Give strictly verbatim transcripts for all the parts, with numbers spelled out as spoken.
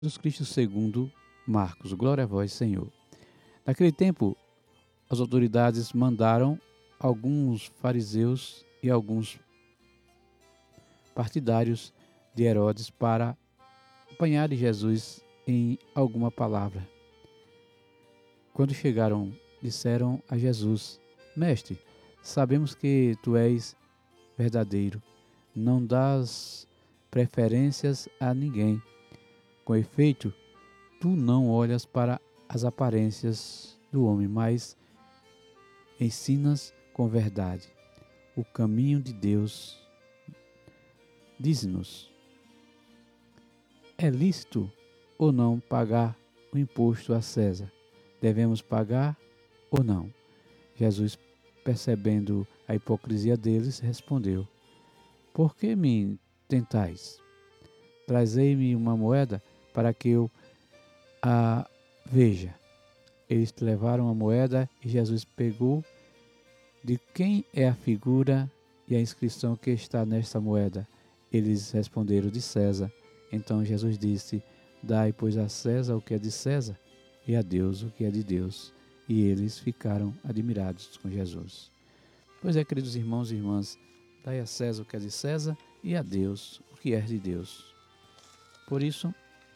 Jesus Cristo segundo Marcos. Glória a vós, Senhor. Naquele tempo, as autoridades mandaram alguns fariseus e alguns partidários de Herodes para apanharem Jesus em alguma palavra. Quando chegaram, disseram a Jesus: Mestre, sabemos que tu és verdadeiro, não dás preferências a ninguém. Com efeito, tu não olhas para as aparências do homem, mas ensinas com verdade o caminho de Deus. Diz-nos, é lícito ou não pagar o imposto a César? Devemos pagar ou não? Jesus, percebendo a hipocrisia deles, respondeu: Por que me tentais? Trazei-me uma moeda para que eu a veja. Eles levaram a moeda e Jesus pegou: De quem é a figura e a inscrição que está nesta moeda? Eles responderam: De César. Então Jesus disse: Dai, pois, a César o que é de César e a Deus o que é de Deus. E eles ficaram admirados com Jesus. Pois é, queridos irmãos e irmãs, dai a César o que é de César e a Deus o que é de Deus. Por isso,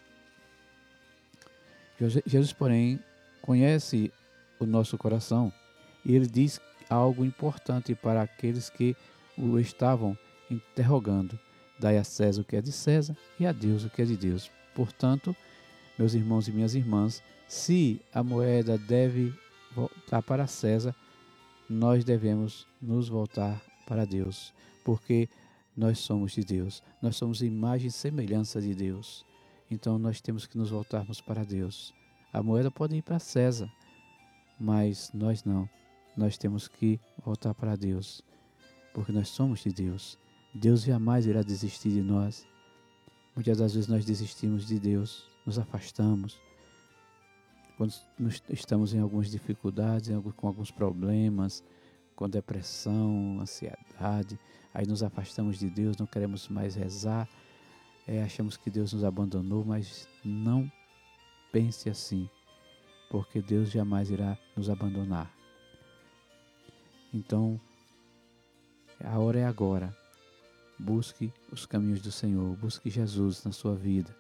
Jesus, porém, conhece o nosso coração e ele diz algo importante para aqueles que o estavam interrogando: Dai a César o que é de César e a Deus o que é de Deus. Portanto, meus irmãos e minhas irmãs, se a moeda deve voltar para César, nós devemos nos voltar para Deus, porque nós somos de Deus, nós somos imagem e semelhança de Deus. Então nós temos que nos voltarmos para Deus. A moeda pode ir para César, mas nós não. Nós temos que voltar para Deus, porque nós somos de Deus. Deus jamais irá desistir de nós. Muitas das vezes nós desistimos de Deus, nos afastamos. Quando estamos em algumas dificuldades, com alguns problemas, com depressão, ansiedade, aí nos afastamos de Deus, não queremos mais rezar, é, achamos que Deus nos abandonou, mas não pense assim, porque Deus jamais irá nos abandonar. Então, a hora é agora. Busque os caminhos do Senhor, busque Jesus na sua vida,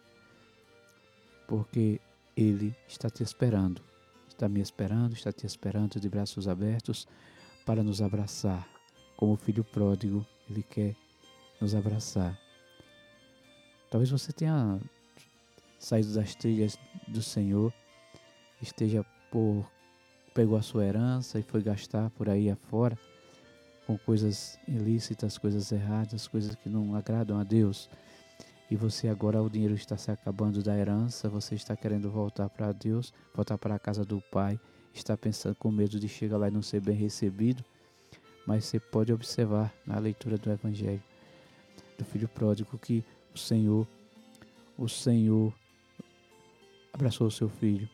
porque Ele está te esperando, está me esperando, está te esperando de braços abertos para nos abraçar. Como o filho pródigo, Ele quer nos abraçar. Talvez você tenha saído das trilhas do Senhor, esteja por, pegou a sua herança e foi gastar por aí afora, com coisas ilícitas, coisas erradas, coisas que não agradam a Deus. E você agora, o dinheiro está se acabando da herança, você está querendo voltar para Deus, voltar para a casa do Pai, está pensando com medo de chegar lá e não ser bem recebido. Mas você pode observar na leitura do Evangelho do Filho Pródigo que o Senhor, o Senhor abraçou o seu filho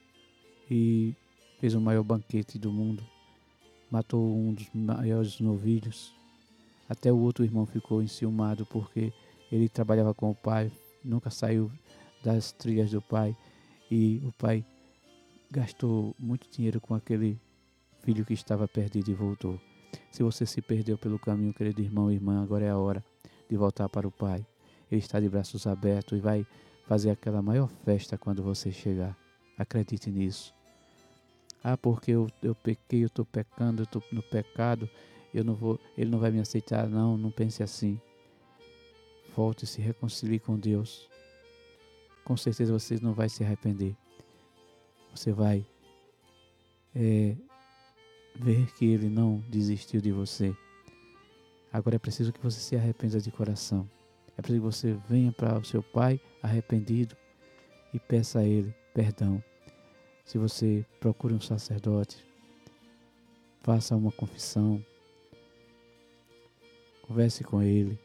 e fez o maior banquete do mundo. Matou um dos maiores novilhos. Até o outro irmão ficou enciumado porque ele trabalhava com o pai, nunca saiu das trilhas do pai. E o pai gastou muito dinheiro com aquele filho que estava perdido e voltou. Se você se perdeu pelo caminho, querido irmão e irmã, agora é a hora de voltar para o Pai. Ele está de braços abertos e vai fazer aquela maior festa quando você chegar. Acredite nisso. Ah, porque eu, eu pequei, eu estou pecando, eu estou no pecado, eu não vou, ele não vai me aceitar. Não, não pense assim. Volte e se reconcilie com Deus. Com certeza você não vai se arrepender. Você vai é, ver que Ele não desistiu de você. Agora é preciso que você se arrependa de coração. É preciso que você venha para o seu Pai arrependido e peça a Ele perdão. Se você procura um sacerdote, faça uma confissão, converse com ele,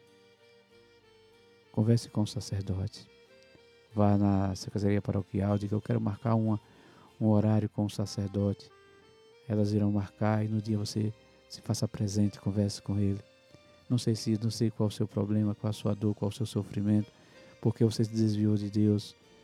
converse com o sacerdote, vá na secretaria paroquial, diga: eu quero marcar uma, um horário com o sacerdote. Elas irão marcar e no dia você se faça presente, converse com ele. Não sei se, não sei qual é o seu problema, qual a sua dor, qual é o seu sofrimento, porque você se desviou de Deus.